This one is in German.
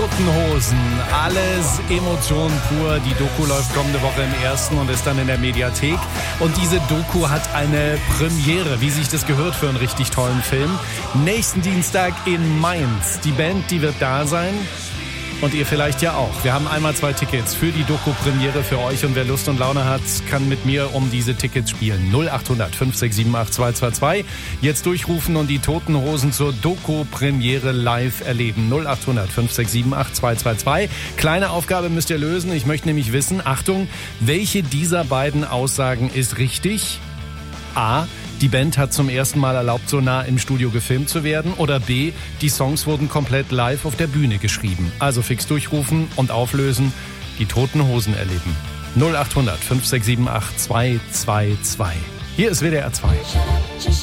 Toten Hosen, alles Emotionen pur. Die Doku läuft kommende Woche im 1. und ist dann in der Mediathek. Und diese Doku hat eine Premiere, wie sich das gehört für einen richtig tollen Film. Nächsten Dienstag in Mainz. Die Band, die wird da sein. Und ihr vielleicht ja auch. Wir haben einmal 2 Tickets für die Doku-Premiere für euch. Und wer Lust und Laune hat, kann mit mir um diese Tickets spielen. 0800 5678 222. Jetzt durchrufen und die Toten Hosen zur Doku-Premiere live erleben. 0800 5678 222. Kleine Aufgabe müsst ihr lösen. Ich möchte nämlich wissen, Achtung, welche dieser beiden Aussagen ist richtig? A. Die Band hat zum ersten Mal erlaubt, so nah im Studio gefilmt zu werden. Oder B. Die Songs wurden komplett live auf der Bühne geschrieben. Also fix durchrufen und auflösen. Die Toten Hosen erleben. 0800 5678 222. Hier ist WDR 2.